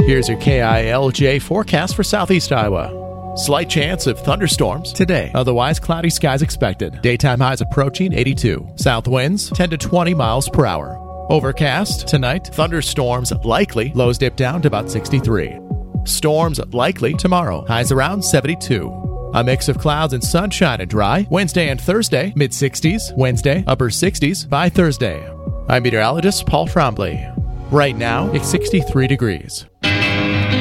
Here's your KILJ forecast for southeast Iowa. Slight chance of thunderstorms today. Otherwise, cloudy skies expected. Daytime highs approaching 82. South winds 10 to 20 miles per hour. Overcast tonight. Thunderstorms likely. Lows dip down to about 63. Storms likely tomorrow. Highs around 72. A mix of clouds and sunshine and dry. Wednesday and Thursday, mid-60s. Wednesday, upper 60s by Thursday. I'm meteorologist Paul Trombley. Right now, it's 63 degrees.